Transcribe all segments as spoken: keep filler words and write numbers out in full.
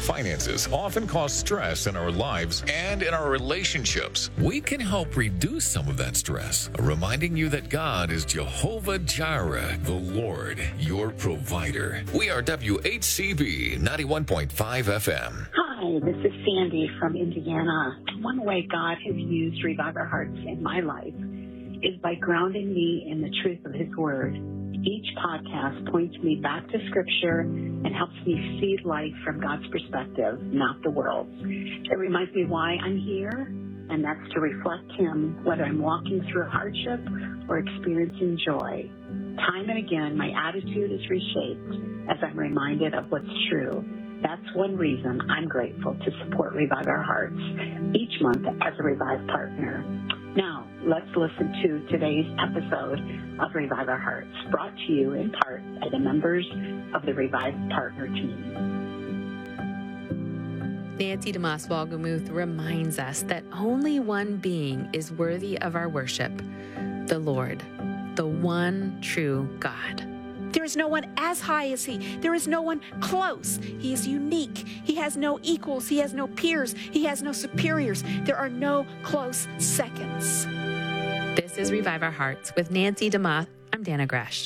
Finances often cause stress in our lives and in our relationships. We can help reduce some of that stress, reminding you that God is Jehovah Jireh, the Lord, your provider. We are W H C B ninety-one point five F M. Hi, this is Sandy from Indiana. One way God has used Revive Our Hearts in my life is by grounding me in the truth of His Word. Each podcast points me back to Scripture and helps me see life from God's perspective, not the world's. It reminds me why I'm here, and that's to reflect Him, whether I'm walking through hardship or experiencing joy. Time and again, my attitude is reshaped as I'm reminded of what's true. That's one reason I'm grateful to support Revive Our Hearts each month as a Revive partner. Now, let's listen to today's episode of Revive Our Hearts, brought to you in part by the members of the Revive Partner team. Nancy DeMoss Walgemuth reminds us that only one being is worthy of our worship, the Lord, the one true God. There is no one as high as He. There is no one close. He is unique. He has no equals. He has no peers. He has no superiors. There are no close seconds. This is Revive Our Hearts with Nancy DeMoss. I'm Dana Gresh.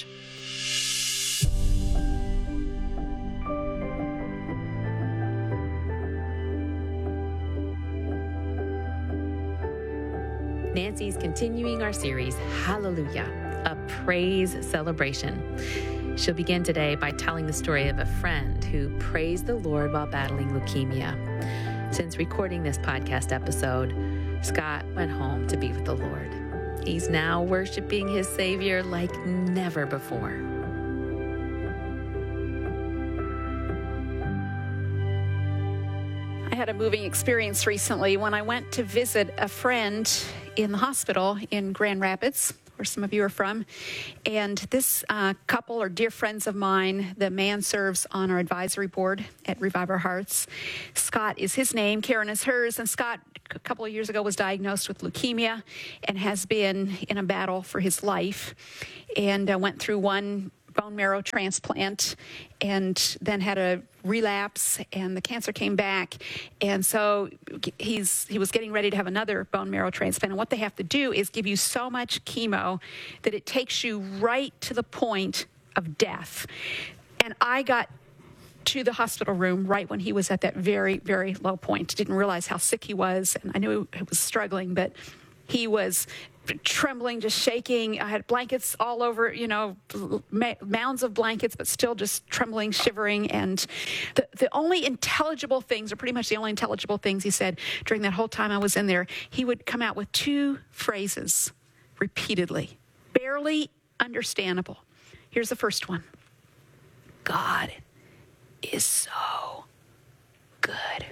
Nancy's continuing our series, Hallelujah, a praise celebration. She'll begin today by telling the story of a friend who praised the Lord while battling leukemia. Since recording this podcast episode, Scott went home to be with the Lord. He's now worshiping his Savior like never before. I had a moving experience recently when I went to visit a friend in the hospital in Grand Rapids, where some of you are from. And this uh, couple are dear friends of mine. The man serves on our advisory board at Revive Our Hearts. Scott is his name, Karen is hers. And Scott, a couple of years ago, was diagnosed with leukemia and has been in a battle for his life, and uh, went through one bone marrow transplant and then had a relapse, and the cancer came back. And so he's he was getting ready to have another bone marrow transplant. And what they have to do is give you so much chemo that it takes you right to the point of death. And I got to the hospital room right when he was at that very, very low point. Didn't realize how sick he was, and I knew he was struggling, but he was trembling, just shaking. I had blankets all over, you know, mounds of blankets, but still just trembling, shivering. And the, the only intelligible things, or pretty much the only intelligible things he said during that whole time I was in there, he would come out with two phrases repeatedly, barely understandable. Here's the first one. God is so good.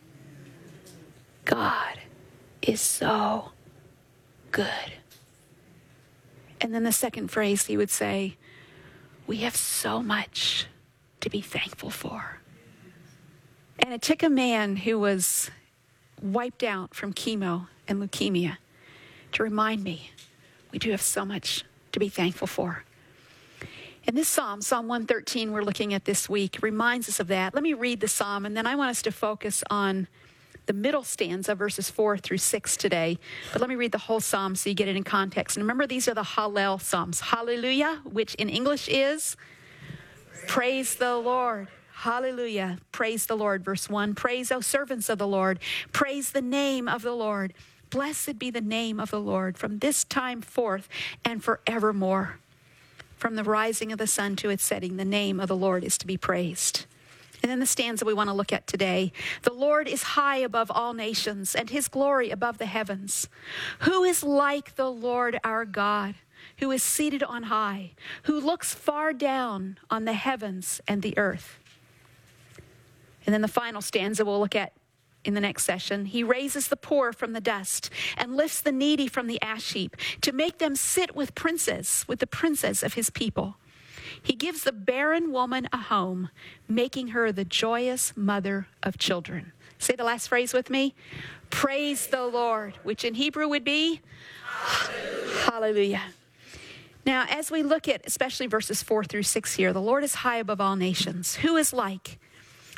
God is so good. And then the second phrase he would say, we have so much to be thankful for. And it took a man who was wiped out from chemo and leukemia to remind me we do have so much to be thankful for. And this psalm, Psalm one thirteen, we're looking at this week, reminds us of that. Let me read the psalm, and then I want us to focus on the middle stanza, verses four through six today. But let me read the whole psalm so you get it in context. And remember, these are the Hallel psalms. Hallelujah, which in English is praise the Lord. Hallelujah. Praise the Lord. Verse one, praise, O servants of the Lord. Praise the name of the Lord. Blessed be the name of the Lord from this time forth and forevermore. From the rising of the sun to its setting, the name of the Lord is to be praised. And then the stanza we want to look at today. The Lord is high above all nations, and his glory above the heavens. Who is like the Lord our God, who is seated on high, who looks far down on the heavens and the earth? And then the final stanza we'll look at in the next session. He raises the poor from the dust and lifts the needy from the ash heap to make them sit with princes, with the princes of his people. He gives the barren woman a home, making her the joyous mother of children. Say the last phrase with me. Praise the Lord, which in Hebrew would be Hallelujah. Hallelujah. Now, as we look at especially verses four through six here, the Lord is high above all nations. Who is like?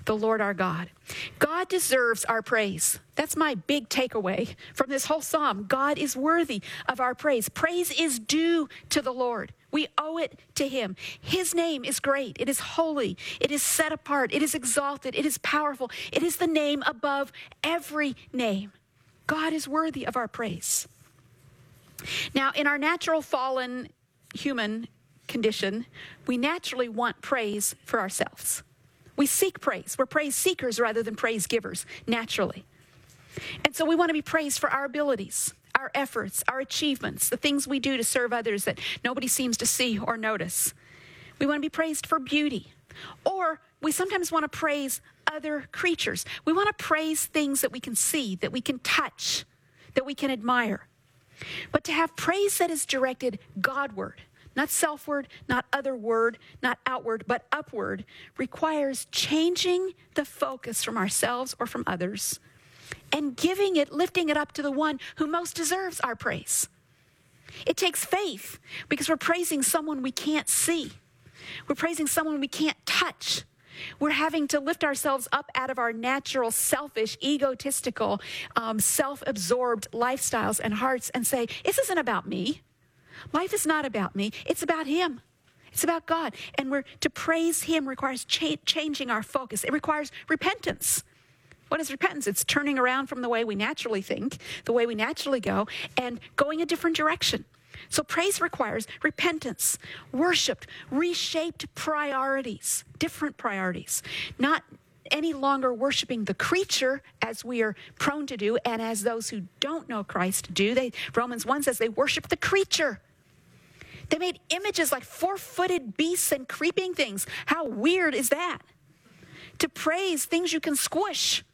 the Lord our God. God deserves our praise. That's my big takeaway from this whole psalm. God is worthy of our praise. Praise is due to the Lord. We owe it to him. His name is great. It is holy. It is set apart. It is exalted. It is powerful. It is the name above every name. God is worthy of our praise. Now, in our natural fallen human condition, we naturally want praise for ourselves. We seek praise. We're praise seekers rather than praise givers, naturally. And so we want to be praised for our abilities, our efforts, our achievements, the things we do to serve others that nobody seems to see or notice. We want to be praised for beauty. Or we sometimes want to praise other creatures. We want to praise things that we can see, that we can touch, that we can admire. But to have praise that is directed Godward, not selfward, not otherward, not outward, but upward, requires changing the focus from ourselves or from others and giving it, lifting it up to the one who most deserves our praise. It takes faith because we're praising someone we can't see. We're praising someone we can't touch. We're having to lift ourselves up out of our natural, selfish, egotistical, um, self-absorbed lifestyles and hearts and say, this isn't about me. Life is not about me. It's about him. It's about God. And we're to praise him requires cha- changing our focus. It requires repentance. What is repentance? It's turning around from the way we naturally think, the way we naturally go, and going a different direction. So praise requires repentance, worship, reshaped priorities, different priorities, not any longer worshiping the creature as we are prone to do and as those who don't know Christ do. They, Romans one says they worship the creature. They made images like four-footed beasts and creeping things. How weird is that? To praise things you can squish.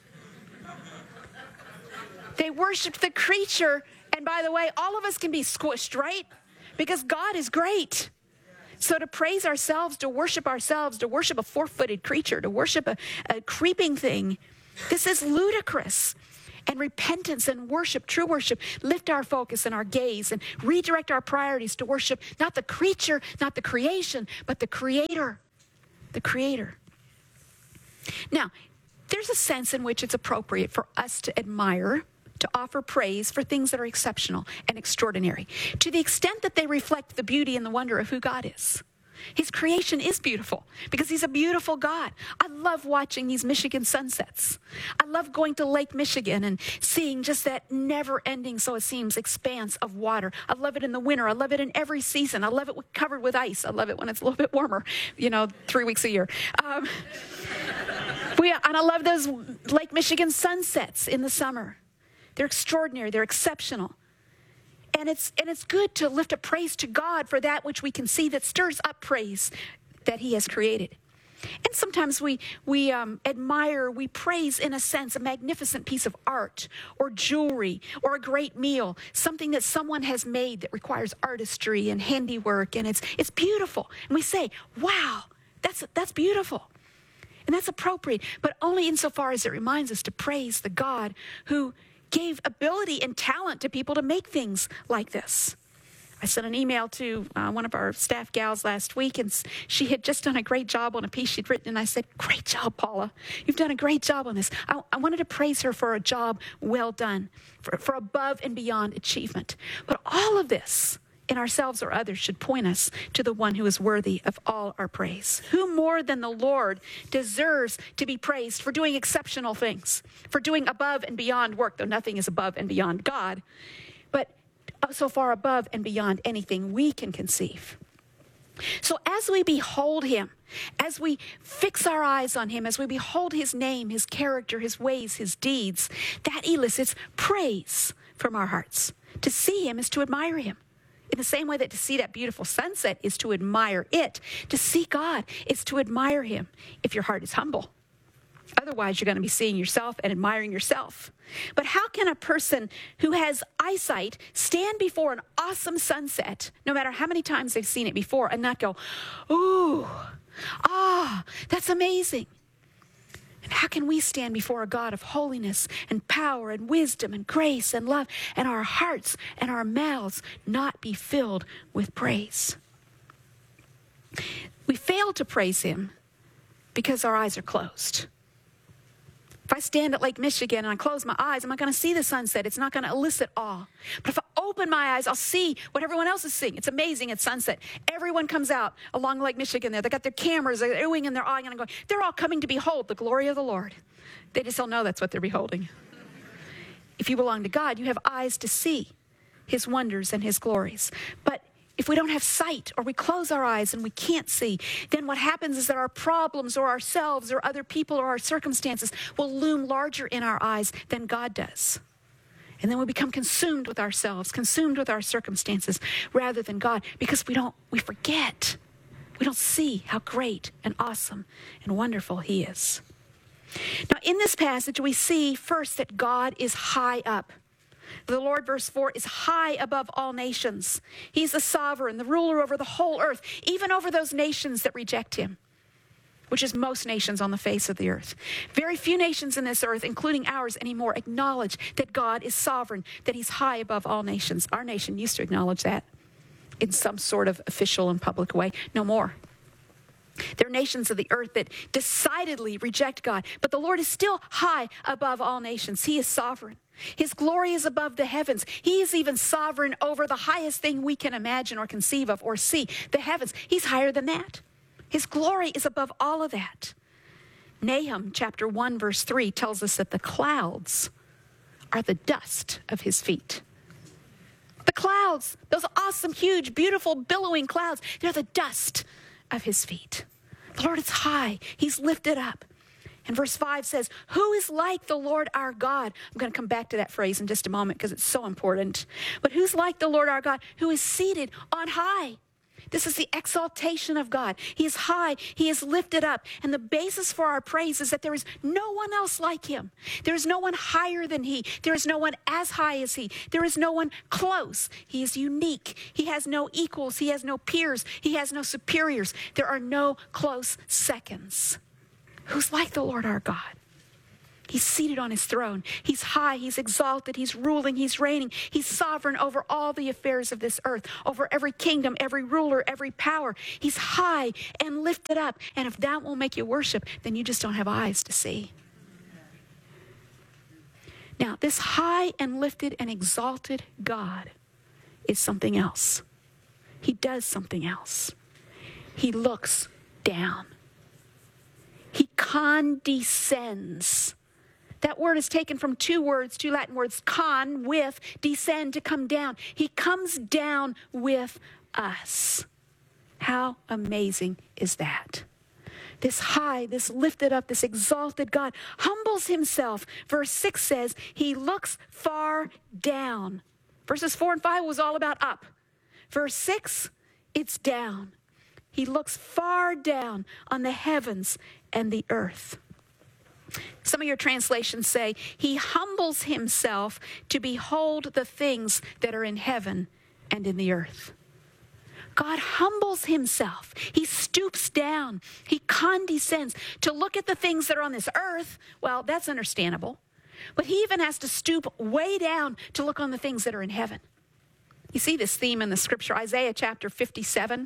They worshiped the creature. And by the way, all of us can be squished, right? Because God is great. So to praise ourselves, to worship ourselves, to worship a four-footed creature, to worship a, a creeping thing, this is ludicrous. And repentance and worship, true worship, lift our focus and our gaze and redirect our priorities to worship not the creature, not the creation, but the Creator, the Creator. Now, there's a sense in which it's appropriate for us to admire, to offer praise for things that are exceptional and extraordinary, to the extent that they reflect the beauty and the wonder of who God is. His creation is beautiful because he's a beautiful God. I love watching these Michigan sunsets. I love going to Lake Michigan and seeing just that never-ending, so it seems, expanse of water. I love it in the winter. I love it in every season. I love it covered with ice. I love it when it's a little bit warmer, you know, three weeks a year. Um, we, and I love those Lake Michigan sunsets in the summer. They're extraordinary. They're exceptional. And it's and it's good to lift up praise to God for that which we can see that stirs up praise that he has created. And sometimes we we um, admire, we praise, in a sense, a magnificent piece of art or jewelry or a great meal, something that someone has made that requires artistry and handiwork, and it's it's beautiful. And we say, wow, that's that's beautiful. And that's appropriate, but only insofar as it reminds us to praise the God who gave ability and talent to people to make things like this. I sent an email to uh, one of our staff gals last week, and she had just done a great job on a piece she'd written, and I said, great job, Paula. You've done a great job on this. I, I wanted to praise her for a job well done, for, for above and beyond achievement. But all of this in ourselves or others should point us to the one who is worthy of all our praise. Who more than the Lord deserves to be praised for doing exceptional things, for doing above and beyond work, though nothing is above and beyond God, but so far above and beyond anything we can conceive. So as we behold him, as we fix our eyes on him, as we behold his name, his character, his ways, his deeds, that elicits praise from our hearts. To see him is to admire him. In the same way that to see that beautiful sunset is to admire it, to see God is to admire him if your heart is humble. Otherwise, you're going to be seeing yourself and admiring yourself. But how can a person who has eyesight stand before an awesome sunset, no matter how many times they've seen it before, and not go, ooh, ah, that's amazing? And how can we stand before a God of holiness and power and wisdom and grace and love, and our hearts and our mouths not be filled with praise? We fail to praise him because our eyes are closed. If I stand at Lake Michigan and I close my eyes, I'm not going to see the sunset. It's not going to elicit awe. But if I open my eyes, I'll see what everyone else is seeing. It's amazing at sunset. Everyone comes out along Lake Michigan there. They got their cameras, they're oohing and they're awing and I'm going, they're all coming to behold the glory of the Lord. They just don't know that's what they're beholding. If you belong to God, you have eyes to see his wonders and his glories. But if we don't have sight, or we close our eyes and we can't see, then what happens is that our problems or ourselves or other people or our circumstances will loom larger in our eyes than God does. And then we become consumed with ourselves, consumed with our circumstances rather than God, because we don't, we forget. We don't see how great and awesome and wonderful he is. Now, in this passage, we see first that God is high up. The Lord, verse four, is high above all nations. He's the sovereign, the ruler over the whole earth, even over those nations that reject him, which is most nations on the face of the earth. Very few nations in this earth, including ours anymore, acknowledge that God is sovereign, that he's high above all nations. Our nation used to acknowledge that in some sort of official and public way. No more. There are nations of the earth that decidedly reject God, but the Lord is still high above all nations. He is sovereign. His glory is above the heavens. He is even sovereign over the highest thing we can imagine or conceive of or see, the heavens. He's higher than that. His glory is above all of that. Nahum chapter one verse three tells us that the clouds are the dust of his feet. The clouds, those awesome, huge, beautiful, billowing clouds, they're the dust of his feet. The Lord is high. He's lifted up. And verse five says, who is like the Lord our God? I'm going to come back to that phrase in just a moment because it's so important. But who's like the Lord our God, who is seated on high? This is the exaltation of God. He is high. He is lifted up. And the basis for our praise is that there is no one else like him. There is no one higher than he. There is no one as high as he. There is no one close. He is unique. He has no equals. He has no peers. He has no superiors. There are no close seconds. Who's like the Lord our God? He's seated on his throne. He's high. He's exalted. He's ruling. He's reigning. He's sovereign over all the affairs of this earth, over every kingdom, every ruler, every power. He's high and lifted up. And if that won't make you worship, then you just don't have eyes to see. Now, this high and lifted and exalted God is something else. He does something else. He looks down. He condescends. That word is taken from two words, two Latin words, con, with, descend, to come down. He comes down with us. How amazing is that? This high, this lifted up, this exalted God humbles himself. Verse six says, he looks far down. Verses four and five was all about up. Verse six, it's down. He looks far down on the heavens and the earth. Some of your translations say, he humbles himself to behold the things that are in heaven and in the earth. God humbles himself. He stoops down. He condescends to look at the things that are on this earth. Well, that's understandable. But he even has to stoop way down to look on the things that are in heaven. You see this theme in the scripture, Isaiah chapter fifty-seven.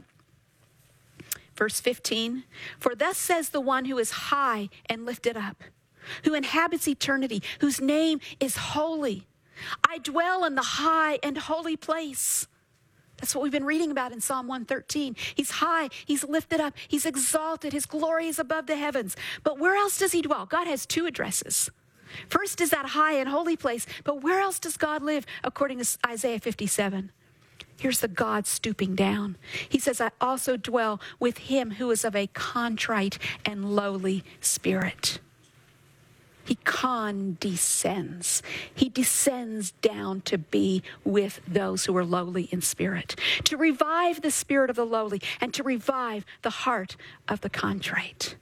Verse fifteen, for thus says the one who is high and lifted up, who inhabits eternity, whose name is holy. I dwell in the high and holy place. That's what we've been reading about in Psalm one thirteen. He's high, he's lifted up, he's exalted, his glory is above the heavens. But where else does he dwell? God has two addresses. First is that high and holy place, but where else does God live according to Isaiah fifty-seven? Here's the God stooping down. He says, I also dwell with him who is of a contrite and lowly spirit. He condescends. He descends down to be with those who are lowly in spirit, to revive the spirit of the lowly and to revive the heart of the contrite.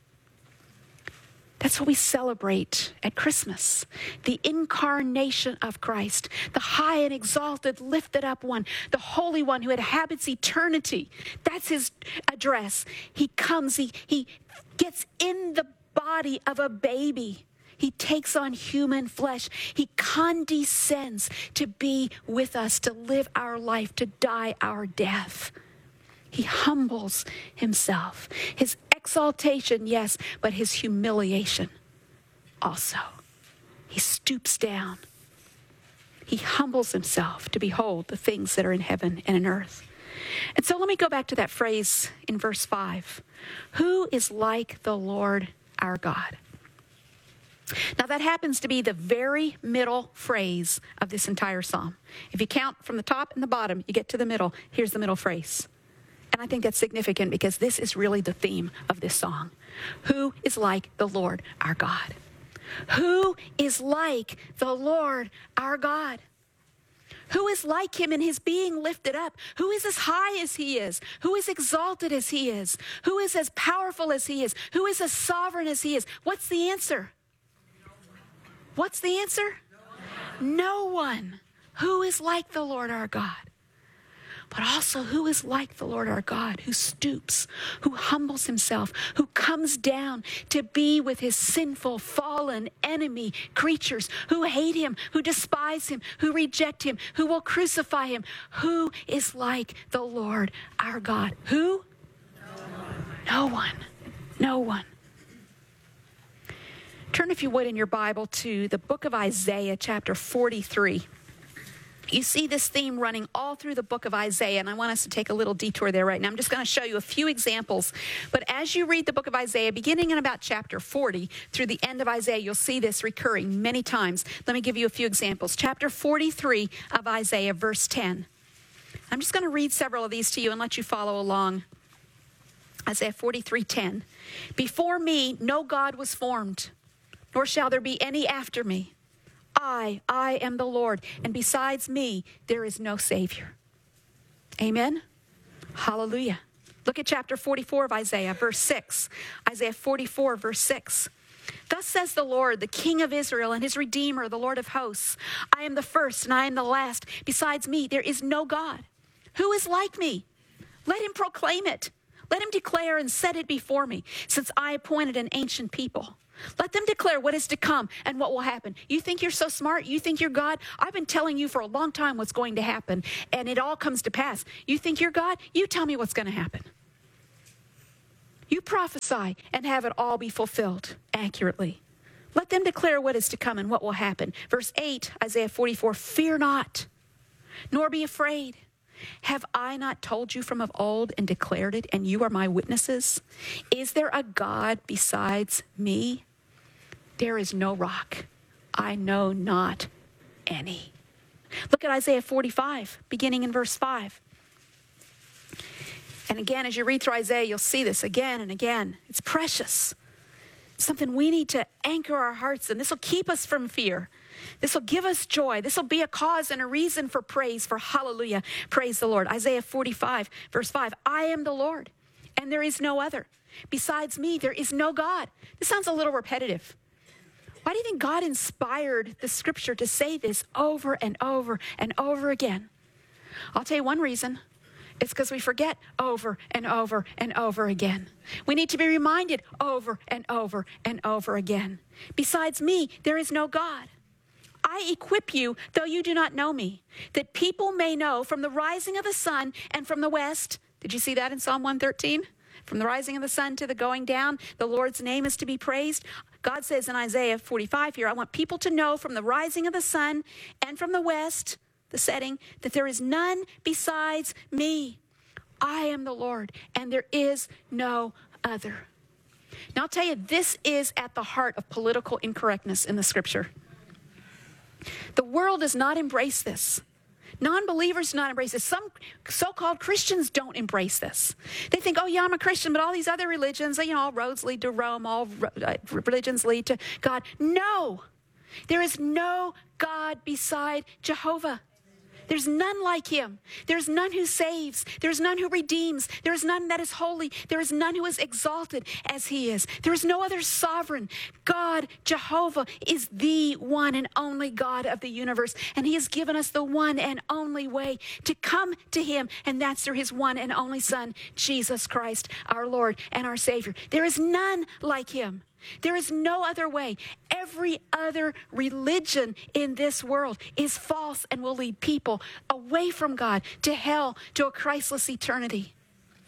That's what we celebrate at Christmas, the incarnation of Christ, the high and exalted, lifted up one, the Holy One who inhabits eternity. That's his address. He comes, he, he gets in the body of a baby. He takes on human flesh. He condescends to be with us, to live our life, to die our death. He humbles himself. His exaltation, yes, but his humiliation also. He stoops down. He humbles himself to behold the things that are in heaven and in earth. And so let me go back to that phrase in verse five. Who is like the Lord our God? Now that happens to be the very middle phrase of this entire psalm. If you count from the top and the bottom, you get to the middle. Here's the middle phrase. And I think that's significant because this is really the theme of this song. Who is like the Lord our God? Who is like the Lord our God? Who is like him in his being lifted up? Who is as high as he is? Who is exalted as he is? Who is as powerful as he is? Who is as sovereign as he is? What's the answer? What's the answer? No one. Who is like the Lord our God? But also, who is like the Lord our God, who stoops, who humbles himself, who comes down to be with his sinful, fallen enemy creatures who hate him, who despise him, who reject him, who will crucify him? Who is like the Lord our God? Who? No one. No one. No one. Turn, if you would, in your Bible to the book of Isaiah, chapter forty-three. You see this theme running all through the book of Isaiah, and I want us to take a little detour there right now. I'm just going to show you a few examples. But as you read the book of Isaiah, beginning in about chapter forty through the end of Isaiah, you'll see this recurring many times. Let me give you a few examples. Chapter forty-three of Isaiah, verse ten. I'm just going to read several of these to you and let you follow along. Isaiah forty-three ten. Before me, no God was formed, nor shall there be any after me. I, I am the Lord, and besides me, there is no Savior. Amen? Hallelujah. Look at chapter forty-four of Isaiah, verse six. Isaiah forty-four, verse six. Thus says the Lord, the King of Israel and his Redeemer, the Lord of hosts. I am the first and I am the last. Besides me, there is no God. Who is like me? Let him proclaim it. Let him declare and set it before me, since I appointed an ancient people. Let them declare what is to come and what will happen. You think you're so smart? You think you're God? I've been telling you for a long time what's going to happen, and it all comes to pass. You think you're God? You tell me what's going to happen. You prophesy and have it all be fulfilled accurately. Let them declare what is to come and what will happen. Verse eight, Isaiah forty-four, fear not, nor be afraid. Have I not told you from of old and declared it, and you are my witnesses? Is there a God besides me? There is no rock. I know not any. Look at Isaiah forty-five, beginning in verse five. And again, as you read through Isaiah, you'll see this again and again. It's precious. Something we need to anchor our hearts in. This will keep us from fear. This will give us joy. This will be a cause and a reason for praise, for hallelujah. Praise the Lord. Isaiah forty-five, verse five. I am the Lord, and there is no other. Besides me, there is no God. This sounds a little repetitive. Why do you think God inspired the scripture to say this over and over and over again? I'll tell you one reason. It's because we forget over and over and over again. We need to be reminded over and over and over again. Besides me, there is no God. I equip you, though you do not know me, that people may know from the rising of the sun and from the west. Did you see that in Psalm one thirteen? From the rising of the sun to the going down, the Lord's name is to be praised. God says in Isaiah forty-five here, I want people to know from the rising of the sun and from the west, the setting, that there is none besides me. I am the Lord, and there is no other. Now I'll tell you, this is at the heart of political incorrectness in the scripture. The world does not embrace this. Non-believers do not embrace this. Some so-called Christians don't embrace this. They think, oh yeah, I'm a Christian, but all these other religions, you know, all roads lead to Rome, all religions lead to God. No, there is no God beside Jehovah. There's none like him. There's none who saves. There's none who redeems. There is none that is holy. There is none who is exalted as he is. There is no other sovereign. God, Jehovah, is the one and only God of the universe. And he has given us the one and only way to come to him. And that's through his one and only Son, Jesus Christ, our Lord and our Savior. There is none like him. There is no other way. Every other religion in this world is false and will lead people away from God to hell, to a Christless eternity.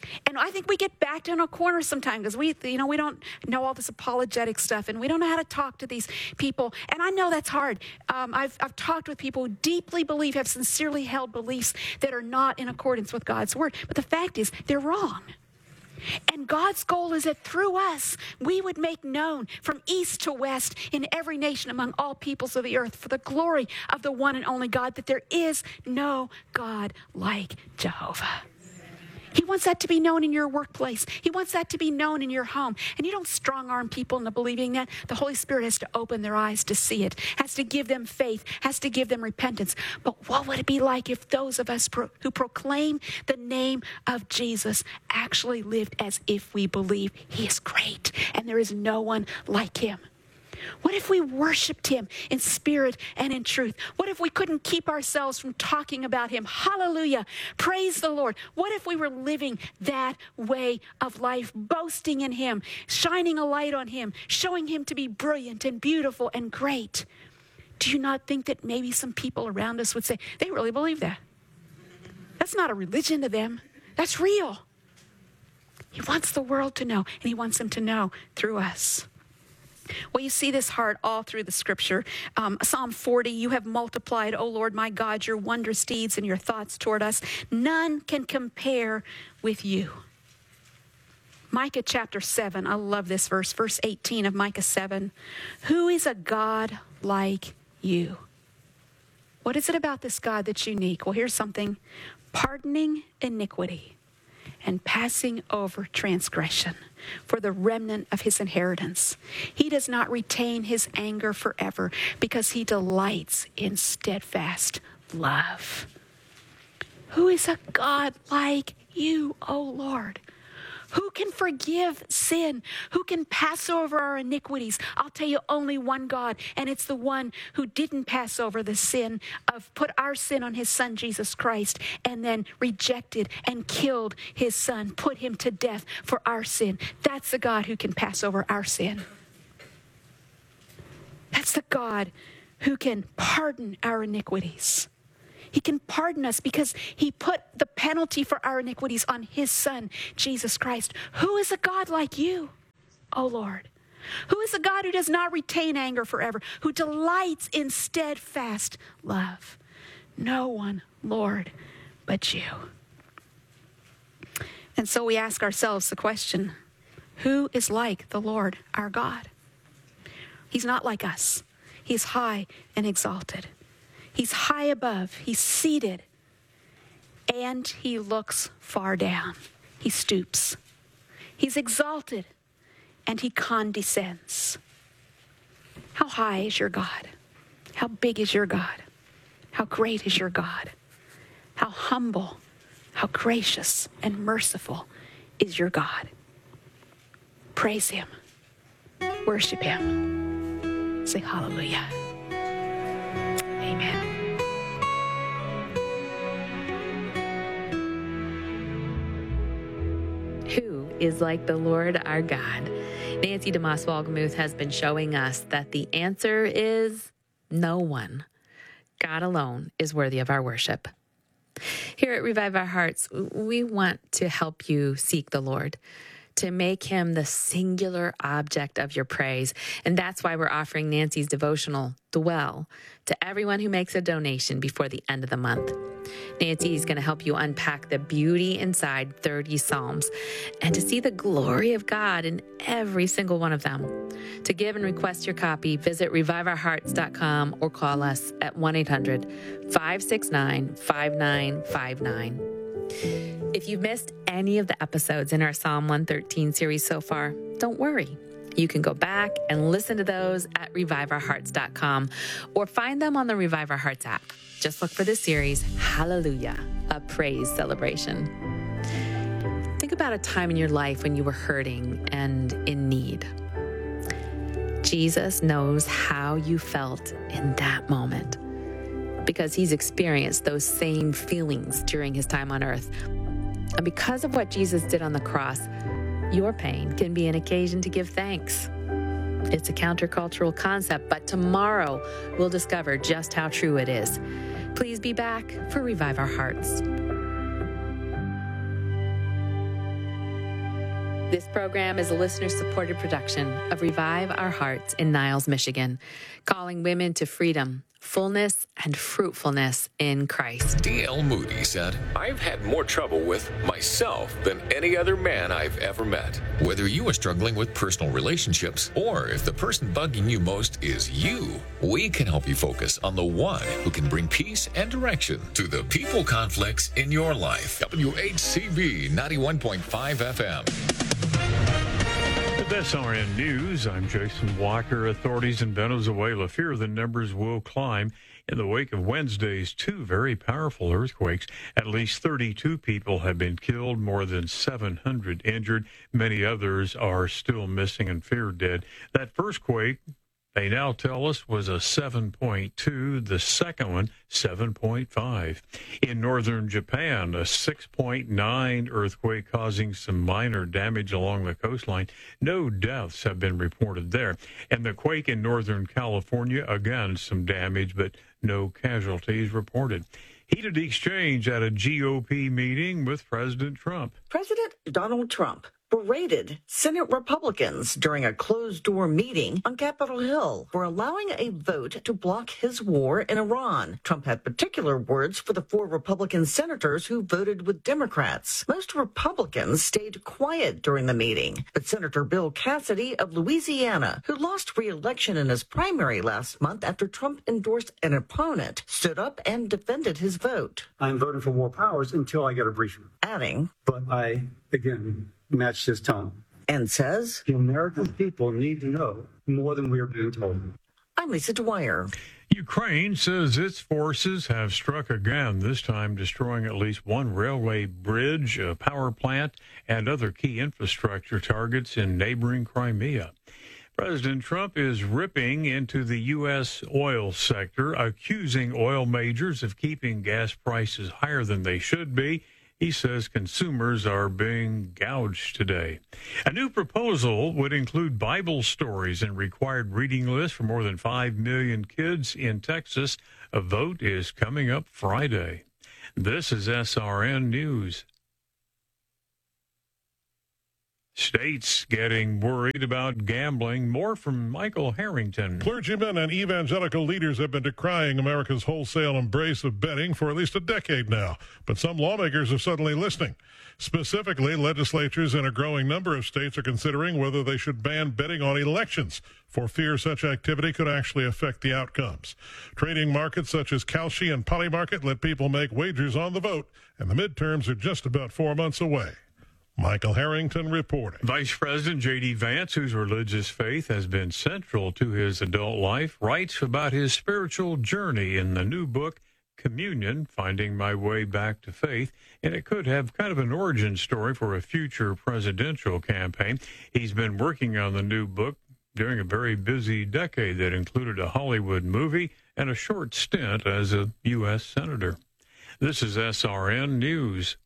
And I think we get backed in a corner sometimes because we, you know, we don't know all this apologetic stuff and we don't know how to talk to these people. And I know that's hard. Um, I've, I've talked with people who deeply believe, have sincerely held beliefs that are not in accordance with God's word. But the fact is, they're wrong. And God's goal is that through us, we would make known from east to west in every nation among all peoples of the earth for the glory of the one and only God, that there is no God like Jehovah. He wants that to be known in your workplace. He wants that to be known in your home. And you don't strong-arm people into believing that. The Holy Spirit has to open their eyes to see it, has to give them faith, has to give them repentance. But what would it be like if those of us pro- who proclaim the name of Jesus actually lived as if we believe he is great and there is no one like him? What if we worshiped him in spirit and in truth? What if we couldn't keep ourselves from talking about him? Hallelujah. Praise the Lord. What if we were living that way of life, boasting in him, shining a light on him, showing him to be brilliant and beautiful and great? Do you not think that maybe some people around us would say, they really believe that? That's not a religion to them. That's real. He wants the world to know, and he wants them to know through us. Well, you see this heart all through the scripture. Um, Psalm forty, you have multiplied, O Lord my God, your wondrous deeds and your thoughts toward us. None can compare with you. Micah chapter seven, I love this verse, verse eighteen of Micah seven. Who is a God like you? What is it about this God that's unique? Well, here's something. Pardoning iniquity and passing over transgression for the remnant of his inheritance. He does not retain his anger forever because he delights in steadfast love. Who is a God like you, O Lord? Who can forgive sin? Who can pass over our iniquities? I'll tell you, only one God, and it's the one who didn't pass over the sin of put our sin on his son, Jesus Christ, and then rejected and killed his son, put him to death for our sin. That's the God who can pass over our sin. That's the God who can pardon our iniquities. He can pardon us because he put the penalty for our iniquities on his son, Jesus Christ. Who is a God like you, O Lord? Who is a God who does not retain anger forever, who delights in steadfast love? No one, Lord, but you. And so we ask ourselves the question, who is like the Lord our God? He's not like us. He's high and exalted. He's high above, he's seated, and he looks far down. He stoops. He's exalted, and he condescends. How high is your God? How big is your God? How great is your God? How humble, how gracious and merciful is your God? Praise him. Worship him. Say hallelujah. Amen. Who is like the Lord our God? Nancy DeMoss Wolgemuth has been showing us that the answer is no one. God alone is worthy of our worship. Here at Revive Our Hearts, we want to help you seek the Lord, to make him the singular object of your praise. And that's why we're offering Nancy's devotional, Dwell, to everyone who makes a donation before the end of the month. Nancy is going to help you unpack the beauty inside thirty Psalms and to see the glory of God in every single one of them. To give and request your copy, visit revive our hearts dot com or call us at one eight hundred, five six nine, five nine five nine. If you've missed any of the episodes in our Psalm one thirteen series so far, don't worry. You can go back and listen to those at revive our hearts dot com or find them on the Revive Our Hearts app. Just look for this series, Hallelujah, a praise celebration. Think about a time in your life when you were hurting and in need. Jesus knows how you felt in that moment because he's experienced those same feelings during his time on earth. And because of what Jesus did on the cross, your pain can be an occasion to give thanks. It's a countercultural concept, but tomorrow we'll discover just how true it is. Please be back for Revive Our Hearts. This program is a listener-supported production of Revive Our Hearts in Niles, Michigan, calling women to freedom, fullness, and fruitfulness in Christ. D L Moody said, I've had more trouble with myself than any other man I've ever met. Whether you are struggling with personal relationships or if the person bugging you most is you, we can help you focus on the one who can bring peace and direction to the people conflicts in your life. W H C B ninety-one point five F M. With S R N News, I'm Jason Walker. Authorities in Venezuela fear the numbers will climb in the wake of Wednesday's two very powerful earthquakes. At least thirty-two people have been killed, more than seven hundred injured. Many others are still missing and feared dead. That first quake, they now tell us, was a seven point two, the second one, seven point five. In northern Japan, a six point nine earthquake causing some minor damage along the coastline. No deaths have been reported there. And the quake in northern California, again, some damage, but no casualties reported. Heated exchange at a G O P meeting with President Trump. President Donald Trump berated Senate Republicans during a closed-door meeting on Capitol Hill for allowing a vote to block his war in Iran. Trump had particular words for the four Republican senators who voted with Democrats. Most Republicans stayed quiet during the meeting, but Senator Bill Cassidy of Louisiana, who lost re-election in his primary last month after Trump endorsed an opponent, stood up and defended his vote. I'm voting for more powers until I get a briefing. Adding, but I, again, matched his tone. And says, the American people need to know more than we are being told. I'm Lisa Dwyer. Ukraine says its forces have struck again, this time destroying at least one railway bridge, a power plant, and other key infrastructure targets in neighboring Crimea. President Trump is ripping into the U S oil sector, accusing oil majors of keeping gas prices higher than they should be. He says consumers are being gouged today. A new proposal would include Bible stories and required reading lists for more than five million kids in Texas. A vote is coming up Friday. This is S R N News. States getting worried about gambling. More from Michael Harrington. Clergymen and evangelical leaders have been decrying America's wholesale embrace of betting for at least a decade now, but some lawmakers are suddenly listening. Specifically, legislatures in a growing number of states are considering whether they should ban betting on elections for fear such activity could actually affect the outcomes. Trading markets such as Kalshi and Polymarket let people make wagers on the vote, and the midterms are just about four months away. Michael Harrington reporting. Vice President J D. Vance, whose religious faith has been central to his adult life, writes about his spiritual journey in the new book, Communion, Finding My Way Back to Faith, and it could have kind of an origin story for a future presidential campaign. He's been working on the new book during a very busy decade that included a Hollywood movie and a short stint as a U S senator. This is S R N News.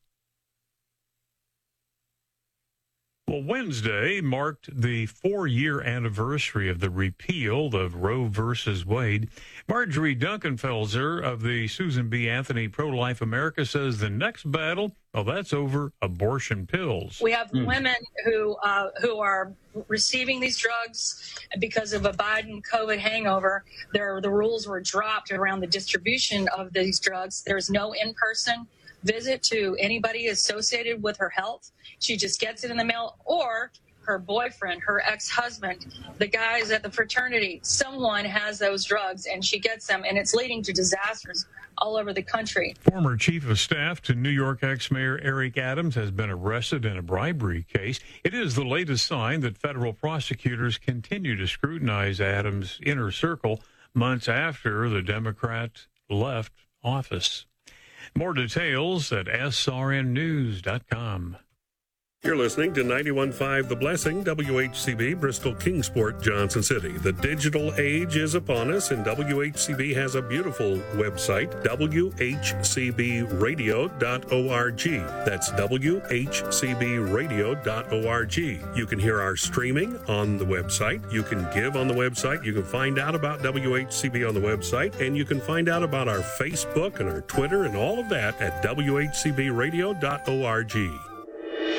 Well, Wednesday marked the four-year anniversary of the repeal of Roe versus Wade. Marjorie Duncanfelser of the Susan B. Anthony Pro-Life America says the next battle, well, that's over abortion pills. We have mm. women who uh, who are receiving these drugs because of a Biden COVID hangover. There, the rules were dropped around the distribution of these drugs. There's no in-person visit to anybody associated with her health. She just gets it in the mail, or her boyfriend, her ex-husband, the guys at the fraternity, someone has those drugs and she gets them, and it's leading to disasters all over the country. Former chief of staff to New York ex-mayor Eric Adams has been arrested in a bribery case. It is the latest sign that federal prosecutors continue to scrutinize Adams' inner circle months after the Democrat left office. More details at S R N news dot com. You're listening to ninety-one point five The Blessing, W H C B, Bristol, Kingsport, Johnson City. The digital age is upon us, and W H C B has a beautiful website, W H C B radio dot org. That's W H C B radio dot org. You can hear our streaming on the website. You can give on the website. You can find out about W H C B on the website, and you can find out about our Facebook and our Twitter and all of that at W H C B radio dot org.